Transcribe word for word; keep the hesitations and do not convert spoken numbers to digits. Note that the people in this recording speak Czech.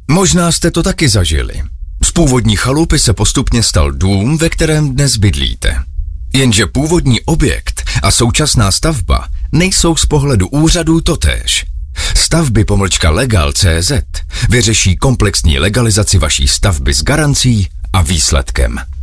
Možná jste to taky zažili. Z původní chalupy se postupně stal dům, ve kterém dnes bydlíte. Jenže původní objekt a současná stavba nejsou z pohledu úřadů totéž. Stavby pomlčka legal tečka cé zet vyřeší komplexní legalizaci vaší stavby s garancí a výsledkem.